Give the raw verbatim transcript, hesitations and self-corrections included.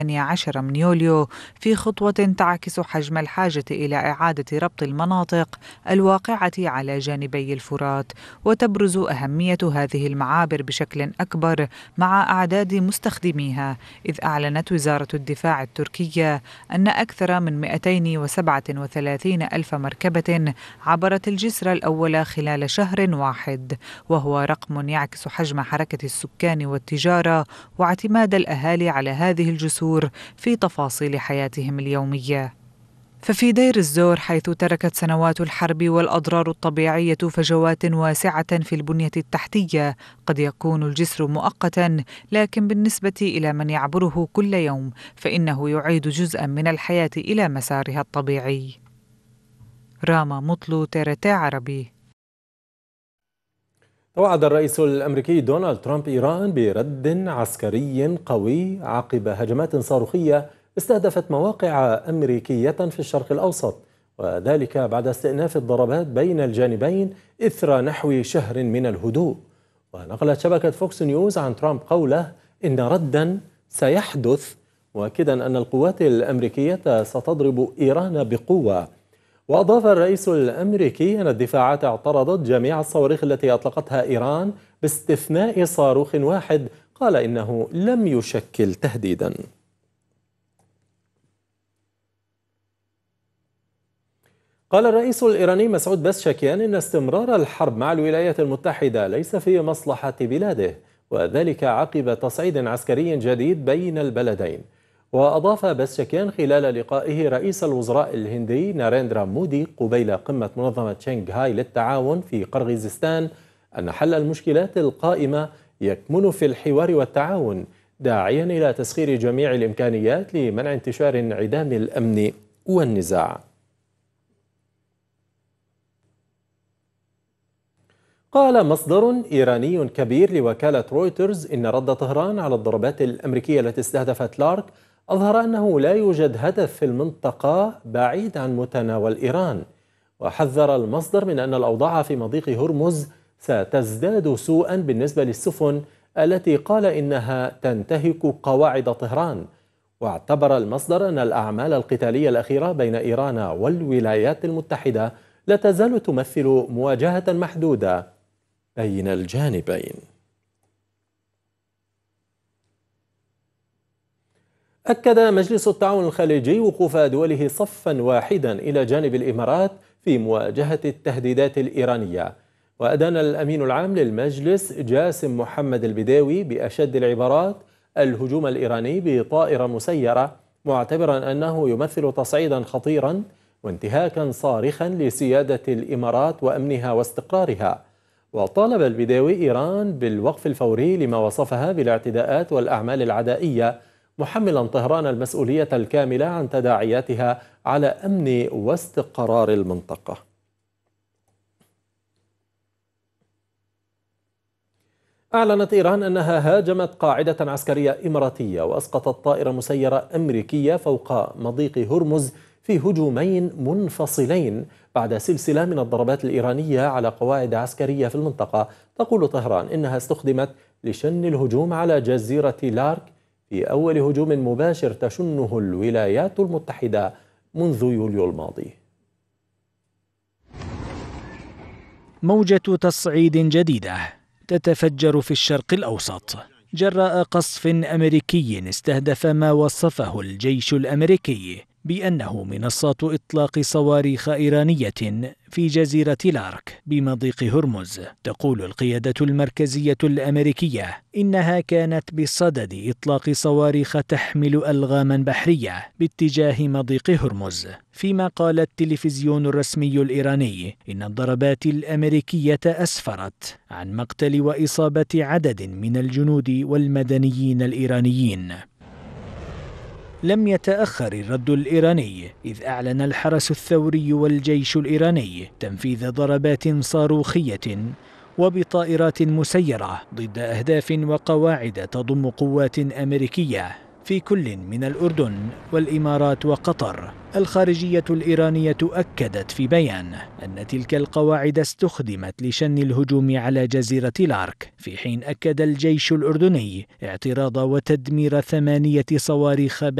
عشر من يوليو في خطوة تعكس حجم الحاجة إلى إعادة ربط المناطق الواقعة على جانبي الفرات، وتبرز أهمية هذه المعابر بشكل أكبر مع أعداد مستخدميها، إذ أعلنت وزارة الدفاع التركية أن أكثر من مئتين وسبعة وثلاثين ألف مركبة عبرت الجسر الأول خلال شهر واحد، وهو رقم يعكس حجم حركة السكان والتجارة واعتماد الأهالي على هذه الجسور في تفاصيل حياتهم اليومية. ففي دير الزور، حيث تركت سنوات الحرب والأضرار الطبيعية فجوات واسعة في البنية التحتية، قد يكون الجسر مؤقتا، لكن بالنسبة إلى من يعبره كل يوم فإنه يعيد جزءا من الحياة إلى مسارها الطبيعي. راما مطلو، تيرتي عربي. توعد الرئيس الأمريكي دونالد ترامب إيران برد عسكري قوي عقب هجمات صاروخية استهدفت مواقع أمريكية في الشرق الأوسط، وذلك بعد استئناف الضربات بين الجانبين إثر نحو شهر من الهدوء. ونقلت شبكة فوكس نيوز عن ترامب قوله إن ردا سيحدث، مؤكدا أن القوات الأمريكية ستضرب إيران بقوة. وأضاف الرئيس الأمريكي أن الدفاعات اعترضت جميع الصواريخ التي أطلقتها إيران باستثناء صاروخ واحد قال إنه لم يشكل تهديدا. قال الرئيس الإيراني مسعود بزشكيان إن استمرار الحرب مع الولايات المتحدة ليس في مصلحة بلاده، وذلك عقب تصعيد عسكري جديد بين البلدين. وأضاف بزشكيان خلال لقائه رئيس الوزراء الهندي ناريندرا مودي قبيل قمة منظمة شنغهاي للتعاون في قرغيزستان أن حل المشكلات القائمة يكمن في الحوار والتعاون، داعيا إلى تسخير جميع الإمكانيات لمنع انتشار انعدام الأمن والنزاع. قال مصدر إيراني كبير لوكالة رويترز إن رد طهران على الضربات الأمريكية التي استهدفت لارك أظهر أنه لا يوجد هدف في المنطقة بعيد عن متناول إيران. وحذر المصدر من أن الأوضاع في مضيق هرمز ستزداد سوءا بالنسبة للسفن التي قال إنها تنتهك قواعد طهران. واعتبر المصدر أن الأعمال القتالية الأخيرة بين إيران والولايات المتحدة لا تزال تمثل مواجهة محدودة بين الجانبين. أكد مجلس التعاون الخليجي وقوف دوله صفا واحدا إلى جانب الإمارات في مواجهة التهديدات الإيرانية. وأدان الأمين العام للمجلس جاسم محمد البداوي بأشد العبارات الهجوم الإيراني بطائرة مسيرة، معتبرا أنه يمثل تصعيدا خطيرا وانتهاكا صارخا لسيادة الإمارات وأمنها واستقرارها. وطالب البداوي إيران بالوقف الفوري لما وصفها بالاعتداءات والأعمال العدائية، محملا طهران المسؤولية الكاملة عن تداعياتها على أمن واستقرار المنطقة. أعلنت إيران أنها هاجمت قاعدة عسكرية إماراتية وأسقطت طائرة مسيرة أمريكية فوق مضيق هرمز في هجومين منفصلين بعد سلسلة من الضربات الإيرانية على قواعد عسكرية في المنطقة. تقول طهران إنها استخدمت لشن الهجوم على جزيرة لارك في أول هجوم مباشر تشنه الولايات المتحدة منذ يوليو الماضي. موجة تصعيد جديدة تتفجر في الشرق الأوسط جراء قصف أمريكي استهدف ما وصفه الجيش الأمريكي بأنه منصات إطلاق صواريخ إيرانية في جزيرة لارك بمضيق هرمز. تقول القيادة المركزية الأمريكية إنها كانت بصدد إطلاق صواريخ تحمل ألغاما بحرية باتجاه مضيق هرمز، فيما قال التلفزيون الرسمي الإيراني إن الضربات الأمريكية أسفرت عن مقتل وإصابة عدد من الجنود والمدنيين الإيرانيين. لم يتأخر الرد الإيراني، إذ أعلن الحرس الثوري والجيش الإيراني تنفيذ ضربات صاروخية وبطائرات مسيرة ضد أهداف وقواعد تضم قوات أمريكية في كل من الأردن والإمارات وقطر. الخارجية الإيرانية أكدت في بيان أن تلك القواعد استخدمت لشن الهجوم على جزيرة لارك، في حين أكد الجيش الأردني اعتراض وتدمير ثمانية صواريخ